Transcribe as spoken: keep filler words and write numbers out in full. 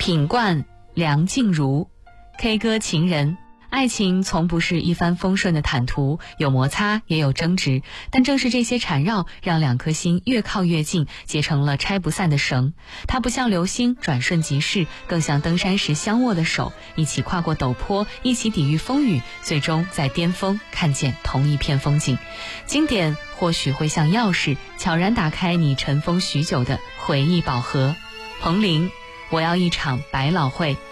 品冠梁静茹 K 歌情人。爱情从不是一帆风顺的坦途，有摩擦也有争执，但正是这些缠绕，让两颗心越靠越近，结成了拆不散的绳。它不像流星转瞬即逝，更像登山时相握的手，一起跨过陡坡，一起抵御风雨，最终在巅峰看见同一片风景。经典或许会像钥匙，悄然打开你尘封许久的回忆宝盒。彭羚，我要一场百老汇。